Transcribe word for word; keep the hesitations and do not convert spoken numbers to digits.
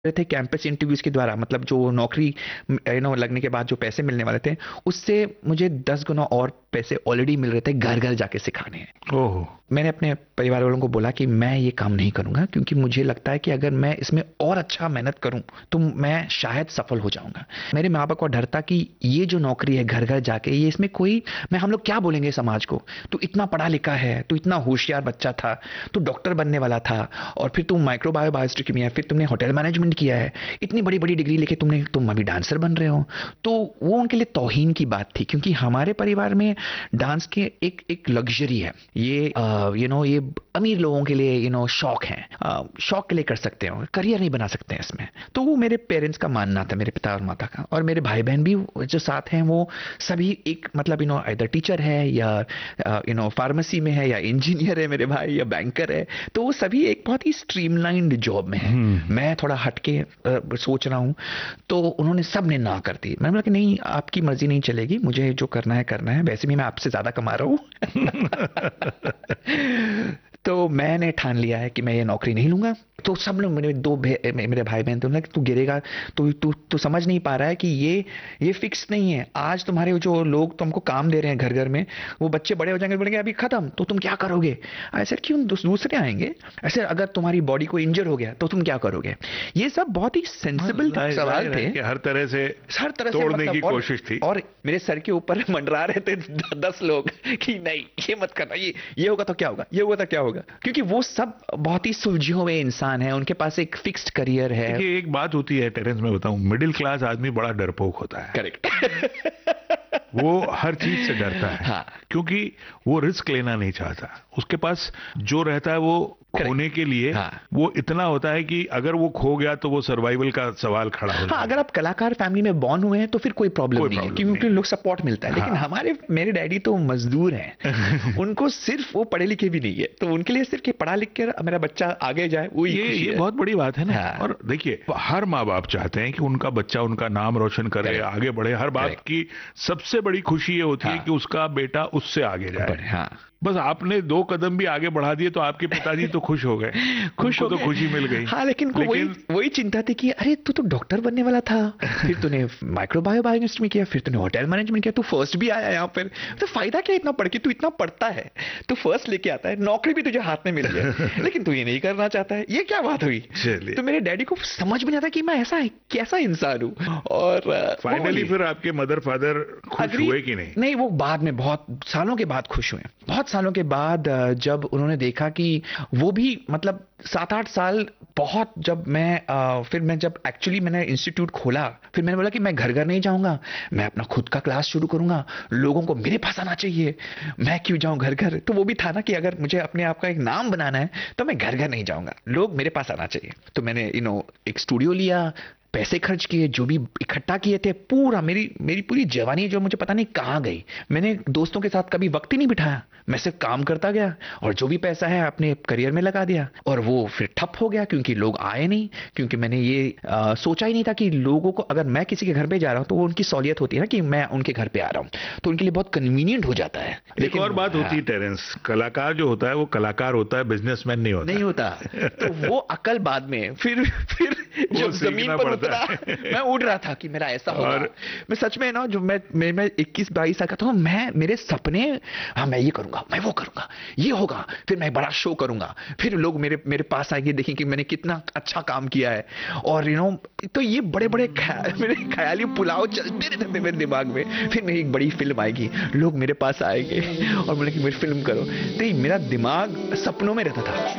रहे थे campus interviews के द्वारा, मतलब जो नौकरी यू नो लगने के बाद जो पैसे मिलने वाले थे, उससे मुझे दस गुना और पैसे ऑलरेडी मिल रहे थे घर घर जाके सिखाने हैं। ओह। मैंने अपने परिवार वालों को बोला कि मैं ये काम नहीं करूंगा, क्योंकि मुझे लगता है कि अगर मैं इसमें और अच्छा मेहनत करूं तो मैं शायद सफल हो जाऊंगा। मेरे माँ बाप को डर था कि ये जो नौकरी है घर घर जाके, ये इसमें कोई, मैं हम लोग क्या बोलेंगे समाज को, तू इतना पढ़ा लिखा है, तू इतना होशियार बच्चा था, तू डॉक्टर बनने वाला था, और फिर तुम माइक्रोबायो बायोस्टिक में है, फिर तुमने होटल मैनेजमेंट किया है, इतनी बड़ी बड़ी डिग्री लेके तुमने तुम अभी डांसर बन रहे हो। तो वो उनके लिए तौहीन की बात थी, क्योंकि हमारे परिवार में डांस के एक एक लग्जरी है, ये यू नो ये अमीर लोगों के लिए यू नो शौक है, शौक के लिए कर सकते हो, करियर नहीं बना सकते हैं इसमें। तो वो मेरे पेरेंट्स का मानना था, मेरे पिता और माता का। और मेरे भाई बहन भी जो साथ हैं वो सभी एक मतलब यू नो इधर टीचर है या यू नो फार्मेसी में है या इंजीनियर है मेरे भाई, या बैंकर है। तो वो सभी एक बहुत ही स्ट्रीमलाइंड जॉब में है। मैं थोड़ा हटके uh, सोच रहा हूँ। तो उन्होंने सब ने ना कर दी। मैंने बोला कि नहीं, आपकी मर्जी नहीं चलेगी, मुझे जो करना है करना है, वैसे भी मैं आपसे ज्यादा कमा रहा हूँ। तो मैंने ठान लिया है कि मैं ये नौकरी नहीं लूंगा। तो सब लोग, मेरे दो मेरे भाई बहन, तो तू गिरेगा, तू तू तू समझ नहीं पा रहा है कि ये ये फिक्स नहीं है। आज तुम्हारे जो लोग तुमको काम दे रहे हैं घर घर में, वो बच्चे बड़े हो जाएंगे, बोलेंगे अभी खत्म, तो तुम क्या करोगे? ऐसे क्यों दूसरे आएंगे? ऐसे अगर तुम्हारी बॉडी को इंजर हो गया तो तुम क्या करोगे? ये सब बहुत ही सेंसिबल सवाल थे, हर तरह से हर तरह से तोड़ने मतलब, की और, कोशिश थी। और मेरे सर के ऊपर मंडरा रहे थे दस लोग कि नहीं ये मत करना, ये ये होगा तो क्या होगा, ये होगा तो क्या होगा, क्योंकि वो सब बहुत ही सुलझे हुए इंसान है, उनके पास एक फिक्स्ड करियर है। देखिए एक बात होती है टेरेंस, में बताऊं, मिडिल क्लास आदमी बड़ा डरपोक होता है। करेक्ट। वो हर चीज से डरता है। हाँ। क्योंकि वो रिस्क लेना नहीं चाहता। उसके पास जो रहता है वो खोने के लिए, हाँ। वो इतना होता है कि अगर वो खो गया तो वो सर्वाइवल का सवाल खड़ा हो जाता है। हाँ, अगर आप कलाकार फैमिली में बॉर्न हुए हैं तो फिर कोई प्रॉब्लम नहीं है, क्योंकि लोग सपोर्ट मिलता है। लेकिन हाँ। हमारे मेरे डैडी तो मजदूर हैं। उनको सिर्फ, वो पढ़े लिखे भी नहीं है, तो उनके लिए सिर्फ कि पढ़ा लिख कर मेरा बच्चा आगे जाए, वो ये ये बहुत बड़ी बात है ना। हाँ। और देखिए हर माँ बाप चाहते हैं कि उनका बच्चा उनका नाम रोशन करे, आगे बढ़े। हर बाप की सबसे बड़ी खुशी ये होती है कि उसका बेटा उससे आगे जाए। हाँ। बस आपने दो कदम भी आगे बढ़ा दिए तो आपके पिताजी तो खुश हो गए, खुश हो तो खुशी मिल गई। हाँ, लेकिन, लेकिन वही वही चिंता थी कि अरे तू तो डॉक्टर बनने वाला था, फिर तूने माइक्रोबायो बायोकेमिस्ट्री में किया, फिर तूने होटल मैनेजमेंट किया, तू फर्स्ट भी आया यहाँ पर, तो फायदा क्या इतना पढ़ के? तू इतना पढ़ता है, तू फर्स्ट लेके आता है, नौकरी भी तुझे हाथ में मिल गया, लेकिन तू ये नहीं करना चाहता है, ये क्या बात हुई? तो मेरे डैडी को समझ में नहीं आता कि मैं ऐसा कैसा इंसान हूँ। और फाइनली फिर आपके मदर फादर खुश हुए कि नहीं? नहीं, वो बाद में बहुत सालों के बाद खुश हुए। बहुत सालों के बाद जब उन्होंने देखा कि वो भी मतलब सात आठ साल बहुत, जब मैं आ, फिर मैं जब एक्चुअली मैंने इंस्टीट्यूट खोला, फिर मैंने बोला कि मैं घर घर नहीं जाऊंगा, मैं अपना खुद का क्लास शुरू करूंगा, लोगों को मेरे पास आना चाहिए, मैं क्यों जाऊं घर घर। तो वो भी था ना कि अगर मुझे अपने आप का एक नाम बनाना है तो मैं घर घर नहीं जाऊंगा, लोग मेरे पास आना चाहिए। तो मैंने यू नो एक स्टूडियो लिया, पैसे खर्च किए, जो भी इकट्ठा किए थे, पूरा मेरी मेरी पूरी जवानी जो मुझे पता नहीं कहाँ गई। मैंने दोस्तों के साथ कभी वक्त ही नहीं बिठाया, मैं सिर्फ काम करता गया, और जो भी पैसा है अपने करियर में लगा दिया। और वो फिर ठप हो गया क्योंकि लोग आए नहीं, क्योंकि मैंने ये आ, सोचा ही नहीं था कि लोगों को, अगर मैं किसी के घर पे जा रहा हूँ तो वो उनकी सहूलियत होती है ना कि मैं उनके घर पे आ रहा हूँ, तो उनके लिए बहुत कन्वीनियंट हो जाता है। लेकिन और बात होती है टेरेंस, कलाकार जो होता है वो कलाकार होता है, बिजनेसमैन नहीं होता नहीं होता। तो वो अकल बाद में, फिर फिर जब जमीन पर उतरा, मैं उड़ रहा था कि मेरा ऐसा होगा। मैं सच में ना, जो मैं मैं, मैं इक्कीस बाईस साल का था, मैं मेरे सपने, हाँ मैं ये करूंगा, मैं वो करूंगा, ये होगा, फिर मैं बड़ा शो करूंगा, फिर लोग मेरे मेरे पास आएंगे, देखें कि मैंने कितना अच्छा काम किया है। और यू नो तो ये बड़े बड़े ख्या, मेरे ख्याली पुलाव चलते रहते थे मेरे दिमाग में। फिर मेरी एक बड़ी फिल्म आएगी, लोग मेरे पास आएंगे और बोले कि मेरी फिल्म करो। तो ये मेरा दिमाग सपनों में रहता था।